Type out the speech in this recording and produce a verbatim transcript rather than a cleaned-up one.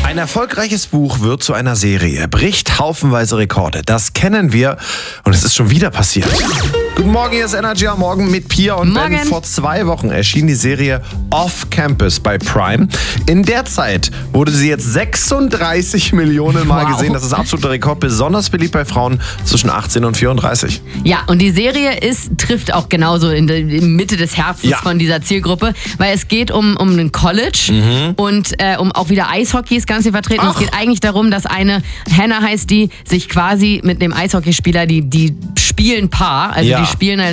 Ein erfolgreiches Buch wird zu einer Serie, bricht haufenweise Rekorde. Das kennen wir und es ist schon wieder passiert. Guten Morgen, hier ist Energy am Morgen mit Pia und Morgen. Ben. Vor zwei Wochen erschien die Serie Off Campus bei Prime. In der Zeit wurde sie jetzt sechsunddreißig Millionen Mal Wow. gesehen. Das ist absoluter Rekord, besonders beliebt bei Frauen zwischen achtzehn und vierunddreißig. Ja, und die Serie ist, trifft auch genauso in der in Mitte des Herzens Ja. von dieser Zielgruppe, weil es geht um, um ein College und äh, um auch wieder Eishockey ist ganz viel vertreten. Ach. Es geht eigentlich darum, dass eine, Hannah heißt die, sich quasi mit dem Eishockeyspieler, die, die spielen Paar, also Ja. die spielen eine